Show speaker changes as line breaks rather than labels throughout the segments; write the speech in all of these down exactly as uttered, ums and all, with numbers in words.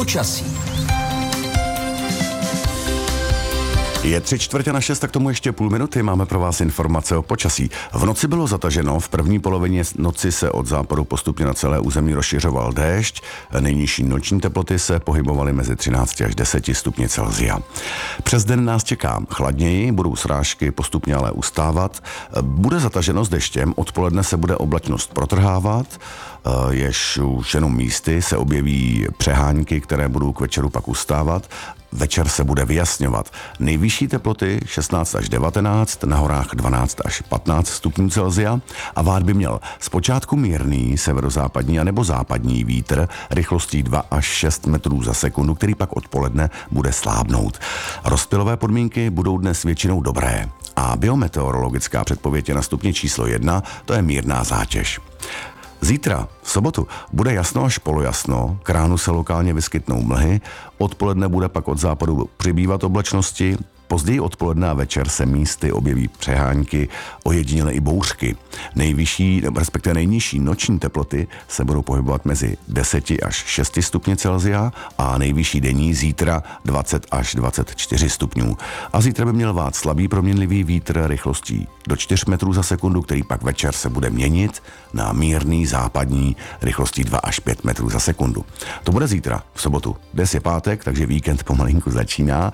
Počasí.
Je tři čtvrtě na šest, tak tomu ještě půl minuty. Máme pro vás informace o počasí. V noci bylo zataženo, v první polovině noci se od západu postupně na celé území rozšiřoval déšť. Nejnižší noční teploty se pohybovaly mezi třináct až deset stupni Celsia. Přes den nás čeká chladněji, budou srážky postupně ale ustávat. Bude zataženo s deštěm, odpoledne se bude oblačnost protrhávat, jež už jenom místy se objeví přehánky, které budou k večeru pak ustávat. Večer se bude vyjasňovat. Nejvyšší teploty šestnáct až devatenáct, na horách dvanáct až patnáct stupňů Celsia a vát by měl zpočátku mírný severozápadní anebo západní vítr rychlostí dva až šest metrů za sekundu, který pak odpoledne bude slábnout. Rozptylové podmínky budou dnes většinou dobré a biometeorologická předpověď je na stupni číslo jedna, to je mírná zátěž. Zítra, v sobotu, bude jasno až polojasno, k ránu se lokálně vyskytnou mlhy, odpoledne bude pak od západu přibývat oblačnosti, později odpoledne a večer se místy objeví přehánky, ojediněle i bouřky. Nejvyšší, respektive nejnižší noční teploty se budou pohybovat mezi deset až šest stupně Celsia a nejvyšší denní zítra dvacet až dvacet čtyři stupňů. A zítra by měl vát slabý proměnlivý vítr rychlostí do čtyř metrů za sekundu, který pak večer se bude měnit na mírný západní rychlostí dva až pět metrů za sekundu. To bude zítra, v sobotu. Dnes je pátek, takže víkend pomalinku začíná.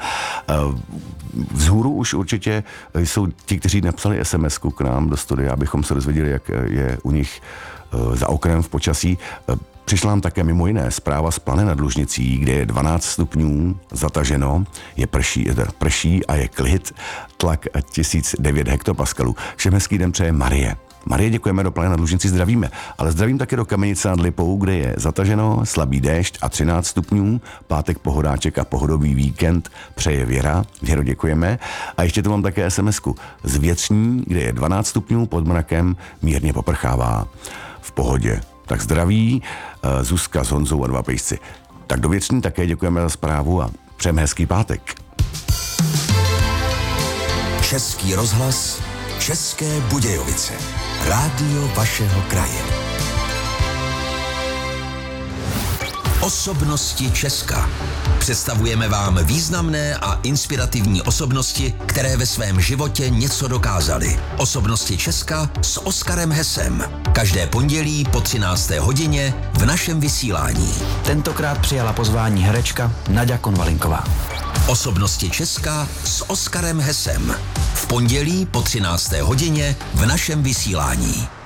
Vzhůru už určitě jsou ti, kteří napsali es em esku k nám do studia, abychom se dozvěděli, jak je u nich za oknem v počasí. Přišla nám také mimo jiné zpráva z Plany nad Lužnicí, kde je dvanáct stupňů zataženo, je prší, je prší a je klid, tlak tisíc devět hektopaskalů. Všem hezký den přeje Marie. Marie, děkujeme, do Plany nad Lužnicí zdravíme, ale zdravím také do Kamenice nad Lipou, kde je zataženo, slabý déšť a třináct stupňů, pátek pohodáček a pohodový víkend přeje Věra. Věro, děkujeme. A ještě tu mám také es em esku z Větřní, kde je dvanáct stupňů, pod mrakem mírně poprchává. V pohodě. Tak zdraví, Zuzka s Honzou a dva pejsci. Tak do Větřní také děkujeme za zprávu a přejeme hezký pátek.
Český rozhlas, České Budějovice. Rádio vašeho kraje. Osobnosti Česka. Představujeme vám významné a inspirativní osobnosti, které ve svém životě něco dokázaly. Osobnosti Česka s Oskarem Hesem. Každé pondělí po třinácté hodině v našem vysílání.
Tentokrát přijala pozvání herečka Naďa Konvalinková.
Osobnosti Česka s Oskarem Hesem. V pondělí po třinácté hodině v našem vysílání.